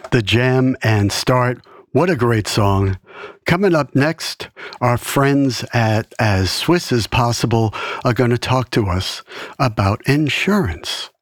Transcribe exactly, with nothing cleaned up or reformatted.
The Jam and Start. What a great song. Coming up next, our friends at As Swiss as Possible are going to talk to us about insurance.